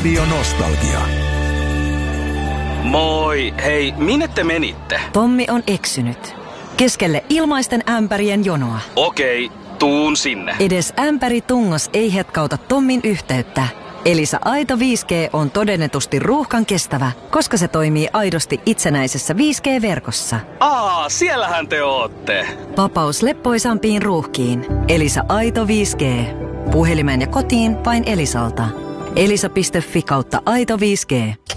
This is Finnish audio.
Radio Nostalgia. Moi, hei, minne te menitte? Tommi on eksynyt. Keskelle ilmaisten ämpärien jonoa. Okei, tuun sinne. Edes ämpäritungos ei hetkauta Tommin yhteyttä. Elisa Aito 5G on todennetusti ruuhkan kestävä, koska se toimii aidosti itsenäisessä 5G-verkossa. Siellähän te ootte. Vapaus leppoisampiin ruuhkiin. Elisa Aito 5G. Puhelimeen ja kotiin vain Elisalta. Elisa.fi/Aito 5G.